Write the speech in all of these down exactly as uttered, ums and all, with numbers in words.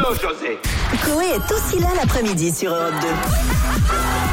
Bravo, José. Coé est aussi là l'après-midi sur Europe deux.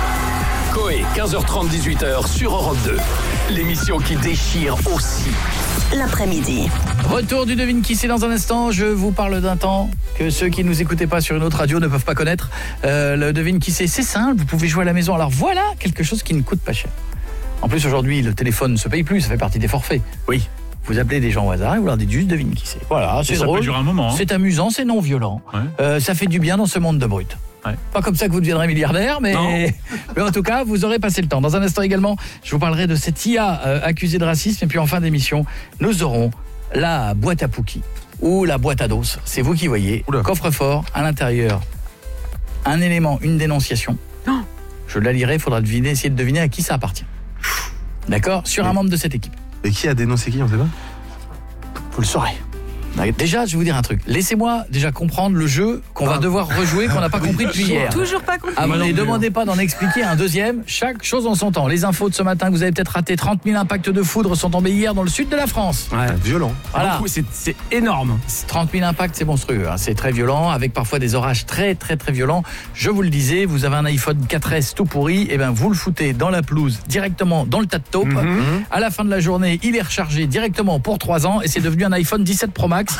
Coé, quinze heures trente, dix-huit heures sur Europe deux. L'émission qui déchire aussi l'après-midi. Retour du Devine qui c'est dans un instant. Je vous parle d'un temps que ceux qui ne nous écoutaient pas sur une autre radio ne peuvent pas connaître. Euh, le Devine qui c'est, c'est simple, vous pouvez jouer à la maison. Alors voilà quelque chose qui ne coûte pas cher. En plus aujourd'hui, le téléphone ne se paye plus, ça fait partie des forfaits. Oui. Vous appelez des gens au hasard et vous leur dites juste devine qui c'est. Voilà, c'est ça drôle. Ça peut durer un moment. Hein. C'est amusant, c'est non violent. Ouais. Euh, ça fait du bien dans ce monde de brut. Ouais. Pas comme ça que vous deviendrez milliardaire, mais... mais en tout cas, vous aurez passé le temps. Dans un instant également, je vous parlerai de cette I A euh, accusée de racisme. Et puis en fin d'émission, nous aurons la boîte à Pookie ou la boîte à dos. C'est vous qui voyez. Oula. Coffre-fort, à l'intérieur, un élément, une dénonciation. Non. Je la lirai, il faudra deviner, essayer de deviner à qui ça appartient. D'accord ? Sur et, un membre de cette équipe. Et qui a dénoncé qui, on sait pas ? Vous le saurez. Déjà, je vais vous dire un truc. Laissez-moi déjà comprendre le jeu qu'on va devoir rejouer, qu'on n'a pas compris depuis hier. Toujours pas compris. Ah, ne demandez pas d'en expliquer un deuxième. Chaque chose en son temps. Les infos de ce matin que vous avez peut-être raté, trente mille impacts de foudre sont tombés hier dans le sud de la France. Ouais, violent. Voilà. C'est, c'est énorme. trente mille impacts, c'est monstrueux. Hein. C'est très violent, avec parfois des orages très très très violents. Je vous le disais, vous avez un iPhone quatre S tout pourri, et ben vous le foutez dans la pelouse, directement dans le tas de taupe. Mm-hmm. À la fin de la journée, il est rechargé directement pour trois ans, et c'est devenu un iPhone dix-sept Pro Max.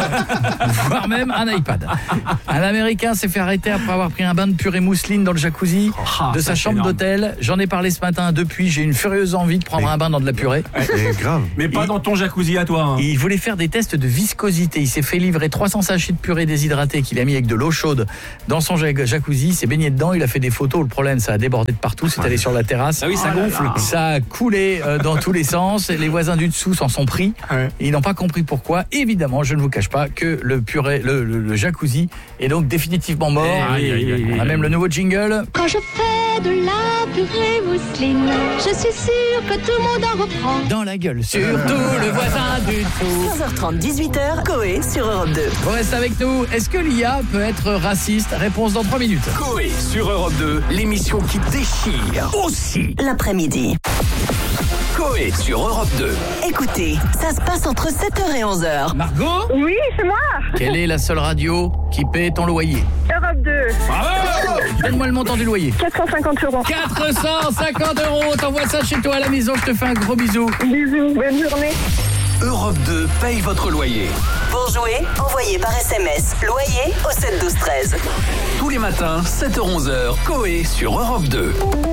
Voire même un iPad. Un Américain s'est fait arrêter après avoir pris un bain de purée mousseline dans le jacuzzi oh, de sa chambre énorme. D'hôtel. J'en ai parlé ce matin. Depuis, j'ai une furieuse envie de prendre mais, un bain dans de la purée. C'est grave. Mais pas il, dans ton jacuzzi à toi. Hein. Il voulait faire des tests de viscosité. Il s'est fait livrer trois cents sachets de purée déshydratée qu'il a mis avec de l'eau chaude dans son jacuzzi. Il s'est baigné dedans. Il a fait des photos. Le problème, ça a débordé de partout. C'est allé sur la terrasse. Ah oui, ça oh gonfle. Là là. Ça a coulé euh, dans tous les sens. Les voisins du dessous s'en sont pris. Ouais. Ils n'ont pas compris pourquoi. Évidemment, je ne vous cache pas que le purée, le, le, le jacuzzi est donc définitivement mort. Aïe, aïe, aïe, On a même le nouveau jingle. Quand je fais de la purée mousseline, je suis sûr que tout le monde en reprend. Dans la gueule, surtout le voisin du dessous. quinze heures trente, dix-huit heures, Coé sur Europe deux. Vous restez avec nous. Est-ce que l'I A peut être raciste ? Réponse dans trois minutes. Coé sur Europe deux, l'émission qui déchire aussi l'après-midi. Coé sur Europe deux. Écoutez, ça se passe entre sept heures et onze heures. Margot ? Oui, c'est moi. Quelle est la seule radio qui paie ton loyer ? Europe deux. Bravo ! Donne-moi le montant du loyer. quatre cent cinquante euros. quatre cent cinquante euros. T'envoies ça chez toi à la maison. Je te fais un gros bisou. Bisous, bonne journée. Europe deux paye votre loyer. Pour jouer, envoyez par S M S loyer au sept douze treize. Tous les matins, sept heures onze heures, Coé sur Europe deux.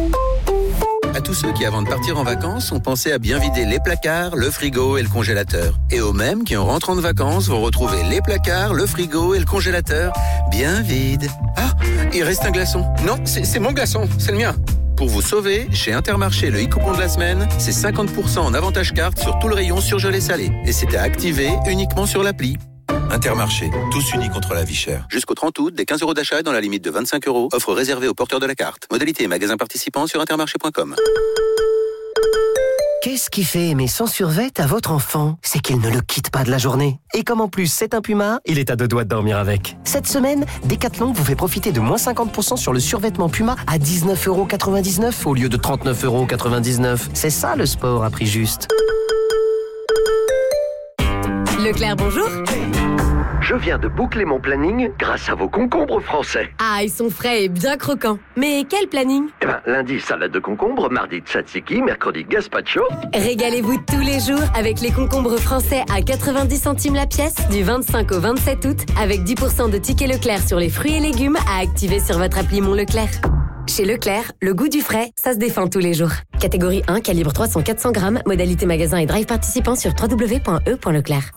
À tous ceux qui, avant de partir en vacances, ont pensé à bien vider les placards, le frigo et le congélateur. Et aux mêmes qui, en rentrant de vacances, vont retrouver les placards, le frigo et le congélateur bien vides. Ah, il reste un glaçon. Non, c'est, c'est mon glaçon, c'est le mien. Pour vous sauver, chez Intermarché, le e-coupon de la semaine, c'est cinquante pour cent en avantage carte sur tout le rayon surgelé salé. Et c'est à activer uniquement sur l'appli. Intermarché, tous unis contre la vie chère. Jusqu'au trente août, des quinze euros d'achat dans la limite de vingt-cinq euros. Offre réservée aux porteurs de la carte. Modalité et magasins participants sur intermarché point com. Qu'est-ce qui fait aimer son survêt à votre enfant ? C'est qu'il ne le quitte pas de la journée. Et comme en plus c'est un Puma, il est à deux doigts de dormir avec. Cette semaine, Decathlon vous fait profiter de moins cinquante pour cent sur le survêtement Puma à dix-neuf euros quatre-vingt-dix-neuf au lieu de trente-neuf euros quatre-vingt-dix-neuf. C'est ça le sport à prix juste. Leclerc, bonjour. Je viens de boucler mon planning grâce à vos concombres français. Ah, ils sont frais et bien croquants. Mais quel planning ? Eh ben, lundi, salade de concombre, mardi, tzatziki, mercredi, gazpacho. Régalez-vous tous les jours avec les concombres français à quatre-vingt-dix centimes la pièce du vingt-cinq au vingt-sept août avec dix pour cent de tickets Leclerc sur les fruits et légumes à activer sur votre appli Mon Leclerc. Chez Leclerc, le goût du frais, ça se défend tous les jours. Catégorie un, calibre trois cents à quatre cents grammes, modalité magasin et drive participant sur w w w point e point leclerc.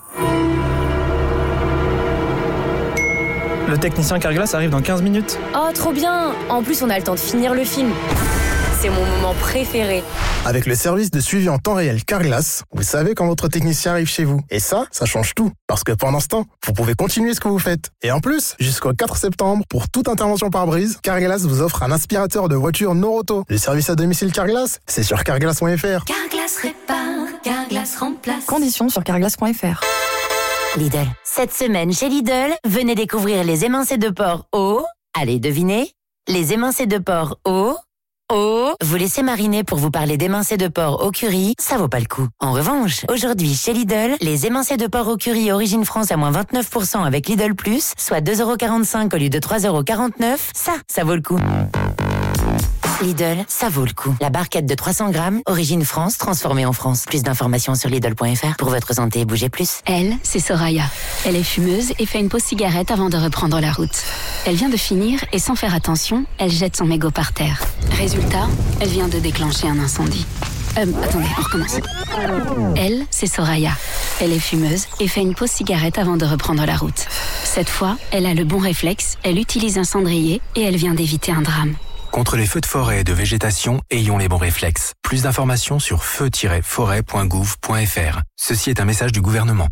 Le technicien Carglass arrive dans quinze minutes. Oh, trop bien! En plus, on a le temps de finir le film. C'est mon moment préféré. Avec le service de suivi en temps réel Carglass, vous savez quand votre technicien arrive chez vous. Et ça, ça change tout. Parce que pendant ce temps, vous pouvez continuer ce que vous faites. Et en plus, jusqu'au quatre septembre, pour toute intervention par brise, Carglass vous offre un aspirateur de voiture Noroto. Le service à domicile Carglass, c'est sur carglass point f r. Carglass répare, Carglass remplace. Conditions sur carglass point f r. Lidl. Cette semaine chez Lidl, venez découvrir les émincés de porc au... Allez, devinez. Les émincés de porc au... au... Vous laisser mariner pour vous parler d'émincés de porc au curry, ça vaut pas le coup. En revanche, aujourd'hui chez Lidl, les émincés de porc au curry Origine France à moins vingt-neuf pour cent avec Lidl Plus, soit deux euros quarante-cinq au lieu de trois euros quarante-neuf, ça, ça vaut le coup. Lidl, ça vaut le coup. La barquette de trois cents grammes, Origine France, transformée en France. Plus d'informations sur Lidl point F R. Pour votre santé, bougez plus. Elle, c'est Soraya. Elle est fumeuse et fait une pause cigarette avant de reprendre la route. Elle vient de finir et sans faire attention, elle jette son mégot par terre. Résultat, elle vient de déclencher un incendie. Euh, attendez, on recommence. Elle, c'est Soraya. Elle est fumeuse et fait une pause cigarette avant de reprendre la route. Cette fois, elle a le bon réflexe, elle utilise un cendrier et elle vient d'éviter un drame. Contre les feux de forêt et de végétation, ayons les bons réflexes. Plus d'informations sur feu tiret forêt point gouv point F R. Ceci est un message du gouvernement.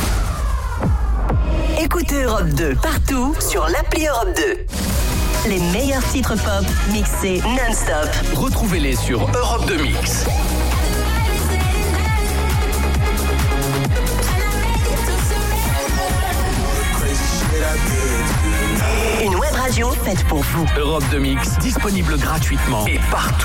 Écoutez Europe deux partout sur l'appli Europe deux. Les meilleurs titres pop mixés non-stop. Retrouvez-les sur Europe deux Mix. Une web radio faite pour vous. Europe deux Mix, disponible gratuitement et partout.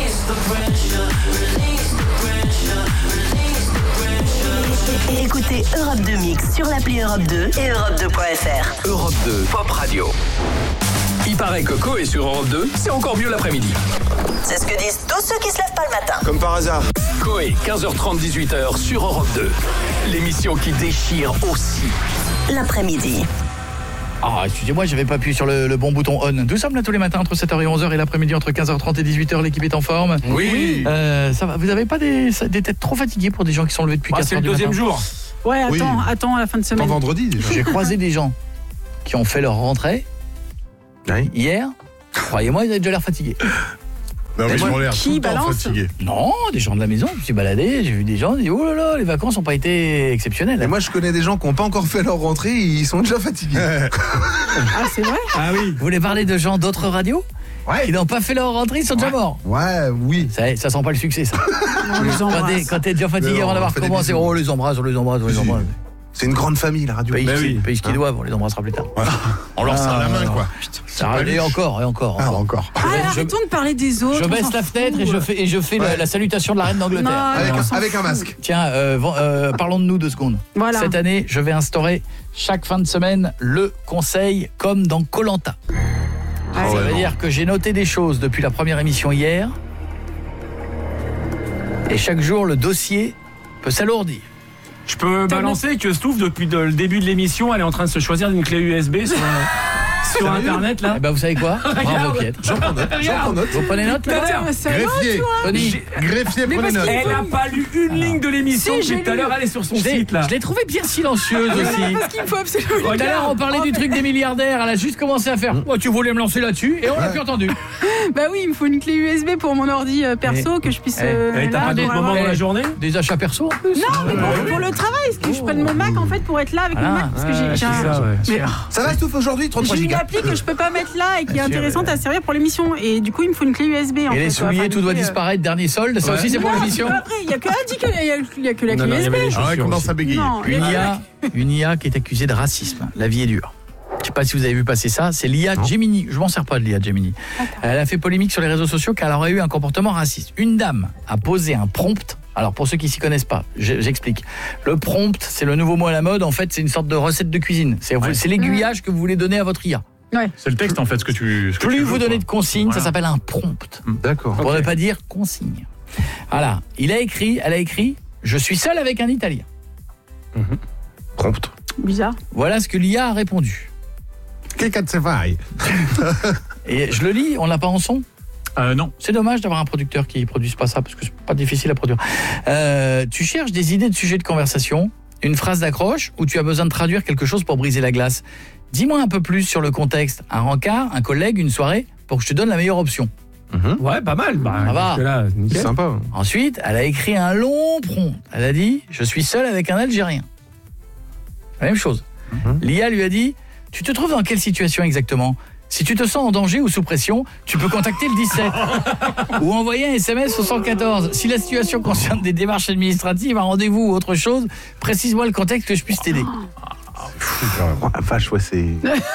Écoutez Europe deux Mix sur l'appli Europe deux et Europe deux point F R. Europe deux, Pop Radio. Il paraît que Coé sur Europe deux, c'est encore mieux l'après-midi. C'est ce que disent tous ceux qui se lèvent pas le matin. Comme par hasard. Coé, quinze heures trente, dix-huit heures sur Europe deux. L'émission qui déchire aussi l'après-midi. Ah, excusez-moi, j'avais pas appuyé sur le, le bon bouton on. Nous sommes là tous les matins entre sept heures et onze heures et l'après-midi entre quinze heures trente et dix-huit heures. L'équipe est en forme. Oui. Euh, ça va. Vous avez pas des, des têtes trop fatiguées pour des gens qui sont levés depuis bah, quatre heures du matin? C'est le deuxième jour. Ouais, attends, Oui. attends à la fin de semaine. Quand vendredi déjà. J'ai croisé des gens qui ont fait leur rentrée Oui. hier. Croyez-moi, ils avaient déjà l'air fatigués. Non, mais Qui ils ont l'air tout le temps balance fatigués. Non, des gens de la maison. Je me suis baladé, j'ai vu des gens, j'ai dit oh là là, les vacances n'ont pas été exceptionnelles. Et moi, je connais des gens qui n'ont pas encore fait leur rentrée, ils sont déjà fatigués. Ah, c'est vrai? Ah oui. Vous voulez parler de gens d'autres radios Ouais. qui n'ont pas fait leur rentrée, ils sont déjà morts. Ouais, oui. Ça, ça sent pas le succès, ça. On les Quand t'es, embrasse. quand t'es déjà fatigué Non, avant on d'avoir fait des commencé, bisous. oh, on les embrasse, on les embrasse, on les Si. embrasse. C'est une grande famille, la radio. Pays, Bah qui- oui. pays ce qu'ils doivent, on les embrassera plus tard. On leur serre Ah, la main, quoi. Ça arrive, et encore, et encore. Ah, encore. encore. Ah, Je- arrêtons de parler des autres. Je on baisse s'en la fenêtre et fout. je fais, et je fais la, Ouais. la salutation de la reine d'Angleterre. Non, Avec, on un, s'en avec un fout. masque. Tiens, euh, ven- euh, parlons de nous deux secondes. Voilà. Cette année, je vais instaurer chaque fin de semaine le conseil comme dans Koh-Lanta. Ça ouais, veut non. dire que j'ai noté des choses depuis la première émission hier. Et chaque jour, le dossier peut s'alourdir. Je peux balancer que Stouff, depuis de- le début de l'émission, elle est en train de se choisir une clé U S B sur, sur Internet, là. Eh ben, vous savez quoi? Bravo, Regarde. Pietre. J'en prends note. J'en prends note. Vous prenez note, là? Tiens, Mais ça va, Greffier. toi Tony, Greffier, Mais prenez parce note. qu'il Elle n'a pas lu une ligne de l'émission, Si, puis j'ai tout à lu. l'heure, elle est sur son je l'ai, site, là. je l'ai trouvée bien silencieuse aussi. Parce qu'il me faut absolument. Tout à l'heure, on parlait du truc des milliardaires. Elle a juste commencé à faire oh, tu voulais me lancer là-dessus et on l'a plus entendu. Bah oui, il me faut une clé U S B pour mon ordi euh, perso que je puisse. Eh, euh, Et t'as là, pas d'autres pour moments avoir- dans la journée? Des achats perso en plus. Non, mais pour, pour le travail, est-ce que je prenne mon Mac en fait pour être là avec mon Ah, Mac? Parce que j'ai, ouais, j'ai un- c'est ça, ouais. mais- Ça va, Stouff, aujourd'hui? trente-trois j'ai une gigas. appli que je peux pas mettre là et qui est Bien sûr, intéressante ouais. à servir pour l'émission. Et du coup, il me faut une clé U S B. En Et fait, les souliers, Enfin, tout doit une clé, euh, disparaître, dernier solde. Ça Ouais. aussi, c'est pour Non, l'émission. mais Après, il y a que, ah, dis que- il y a, il y a que la Non, clé non, il y U S B. avait les Ah ouais, chaussures commence aussi. à bégayer. Non, Une il y I a- A, une I A qui est accusée de racisme. La vie est dure. Je sais pas si vous avez vu passer ça, c'est l'I A Non. Gemini. Je m'en sers pas de l'I A Gemini. Elle a fait polémique sur les réseaux sociaux car elle aurait eu un comportement raciste. Une dame a posé un prompt. Alors pour ceux qui s'y connaissent pas, je- j'explique. Le prompt, c'est le nouveau mot à la mode. En fait, c'est une sorte de recette de cuisine. C'est Ouais. c'est l'aiguillage que vous voulez donner à votre I A. Ouais. C'est le texte, en fait, ce que tu. Ce que Plus tu vous veux, donnez quoi. de consignes, ça Voilà. s'appelle un prompt. D'accord. Pour Ok. ne pas dire consigne. Voilà. Il a écrit, elle a écrit, je suis seul avec un Italien. Prompt. Bizarre. Voilà ce que l'I A a répondu. Che cazzo fai? Et je le lis, on l'a pas en son. Euh, non. C'est dommage d'avoir un producteur qui ne produise pas ça parce que c'est pas difficile à produire. Euh, tu cherches des idées de sujets de conversation, une phrase d'accroche ou tu as besoin de traduire quelque chose pour briser la glace. Dis-moi un peu plus sur le contexte. Un rencard, un collègue, une soirée pour que je te donne la meilleure option. Ouais, pas mal. Bah, Ça va. jusque là, nickel. C'est sympa. Ensuite, elle a écrit un long prompt. Elle a dit « Je suis seule avec un Algérien ». La même chose. L'I A lui a dit « Tu te trouves dans quelle situation exactement ? Si tu te sens en danger ou sous pression, tu peux contacter le dix-sept ou envoyer un S M S au cent quatorze. Si la situation concerne des démarches administratives, un rendez-vous ou autre chose, précise-moi le contexte que je puisse t'aider. » Oh la vache, ouais, c'est...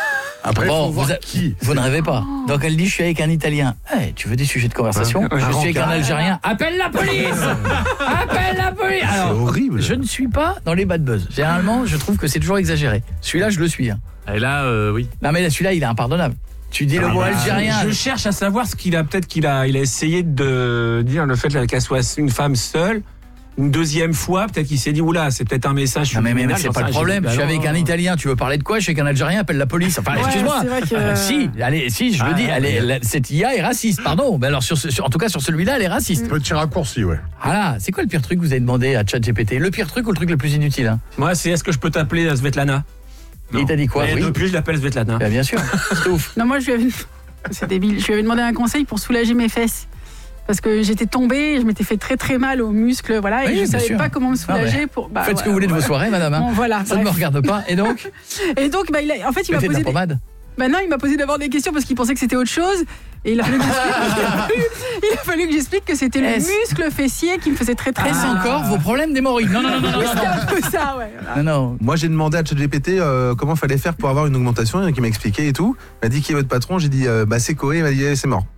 Après, bon, faut voir vous, a- qui. vous ne rêvez pas. Donc elle dit, je suis avec un Italien. Eh, tu veux des sujets de conversation? Ouais. Je Un suis avec un rencard. Algérien. Appelle la police. Appelle la police. Alors, C'est horrible. je ne suis pas dans les bad buzz. Généralement, je trouve que c'est toujours exagéré. Celui-là, je le suis. Hein. Et là, euh, oui. Non mais là, celui-là, il est impardonnable. Tu dis le Ah mot bah, algérien. Je cherche à savoir ce qu'il a, peut-être qu'il a, il a essayé de dire le fait qu'elle soit une femme seule. Une deuxième fois, peut-être qu'il s'est dit, oula, c'est peut-être un message. Non mais, mais, mais subliminal, c'est j'en pas sais le rien, problème, j'ai je dit, suis bah avec non. un Italien, tu veux parler de quoi? Je suis avec un Algérien, appelle la police. Enfin, Ouais, excuse-moi. c'est vrai que- Euh, si, allez, si, je Ah, le dis, ouais, allez, ouais. la- cette I A est raciste, pardon. Mais alors, sur, ce- sur- en tout cas, sur celui-là, elle est raciste. Petit raccourci, ouais. Voilà, c'est quoi le pire truc que vous avez demandé à ChatGPT? Le pire truc ou le truc le plus inutile hein? Moi, c'est est-ce que je peux t'appeler euh, Svetlana? Et il t'a dit quoi? Et Oui. depuis, je l'appelle Svetlana. Bah, bien sûr, c'est ouf. Non, moi, je lui avais... C'est débile. Je lui avais demandé un conseil pour soulager mes fesses. Parce que j'étais tombée, je m'étais fait très très mal aux muscles, voilà, Oui, et je bien savais sûr. pas comment me Non, mais soulager. Pour, bah, Faites ce que vous voulez de vos soirées, madame. hein. Bon, voilà, Ça ne me bref. regarde pas. Et donc? Et donc, bah, il a- en fait, il m'a Mettez de posé. la des- pommade. Bah non, il m'a posé d'abord des questions parce qu'il pensait que c'était autre chose. Et il a fallu que j'explique, il a fallu que, j'explique que c'était le Est-ce- muscle fessier qui me faisait très très Est-ce mal. encore vos problèmes d'hémorroïdes? Non, non, non, non, non, Oui, non, c'était un non. peu ça, ouais. voilà. Non, non. Moi, j'ai demandé à ChatGPT euh, comment fallait faire pour avoir une augmentation, qui m'a expliqué et tout. Il m'a dit qui est votre patron, j'ai dit euh, bah c'est Koé, il m'a dit eh, c'est mort.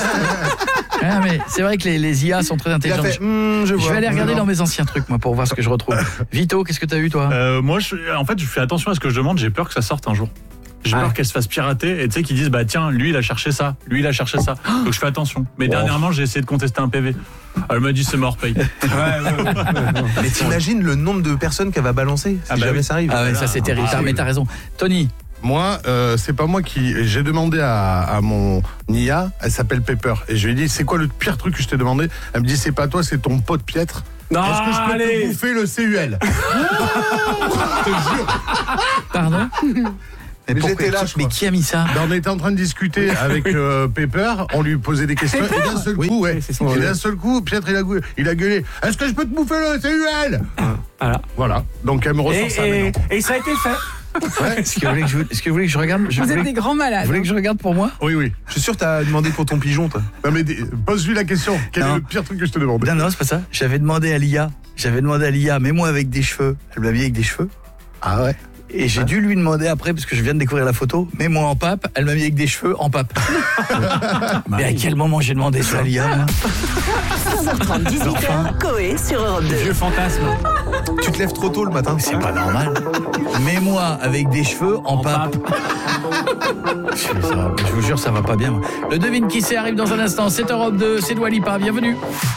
Ah, mais c'est vrai que les, les I A sont très Il a intelligentes. fait hmm, je Je vois. vais aller regarder Non. dans mes anciens trucs, moi, pour voir ce que je retrouve. Vito, qu'est-ce que t'as eu, toi? Euh, moi, je, en fait, je fais attention à ce que je demande. J'ai peur que ça sorte un jour. J'ai Ah. peur qu'elle se fasse pirater et tu sais qu'ils disent bah tiens lui il a cherché ça, lui il a cherché ça. Donc je fais attention. Mais Wow. dernièrement j'ai essayé de contester un P V. Elle m'a dit c'est mort paye. Mais t'imagines le nombre de personnes qu'elle va balancer si Ah bah jamais oui. ça arrive. Ah ouais, ça c'est terrible. Ah, mais oui. t'as raison. Tony, Moi, euh, c'est pas moi qui. J'ai demandé à, à mon I A, elle s'appelle Pepper, et je lui ai dit c'est quoi le pire truc que je t'ai demandé? Elle me dit c'est pas toi, c'est ton pote piètre. Non, Est-ce que je peux allez. te bouffer le C U L? Je te jure. pardon? Mais, Mais pourquoi- j'étais là, qui- je mais crois. qui a mis ça? Ben, on était en train de discuter avec euh, Pepper, on lui posait des questions, et d'un seul coup, ouais, c'est son et jeu. d'un seul coup, Piètre il a, gou- il a gueulé. Est-ce que je peux te bouffer le C U L? Voilà. Voilà. Donc elle me ressort Et, ça et, maintenant. et ça a été fait. Ouais. Est-ce que vous voulez que je, est-ce que vous voulez que je regarde? Je Vous voulais- êtes des grands malades. Vous voulez que je regarde pour moi? Oui, oui. Je suis sûr que t'as demandé pour ton pigeon, toi. Non, mais des- pose-lui la question. Quel Non. est le pire truc que je te demande? Non, non, c'est pas ça. J'avais demandé à l'I A. J'avais demandé à l'I A, mets-moi avec des cheveux. Elle m'a mis avec des cheveux. Ah ouais. Et j'ai dû lui demander après, parce que je viens de découvrir la photo, mets-moi en pape. Elle m'a mis avec des cheveux en pape. Mais à quel moment j'ai demandé ça à l'I A, moi? quinze heures trente, dix-huit heures, Koé sur Europe deux. Vieux fantasme. Tu te lèves trop tôt le matin. C'est pas normal. Mets-moi avec des cheveux en, En pape. pape. Je, ça- je vous jure, ça va pas bien. moi. Le devine qui c'est arrive dans un instant. C'est Europe deux, c'est Dua Lipa. Bienvenue.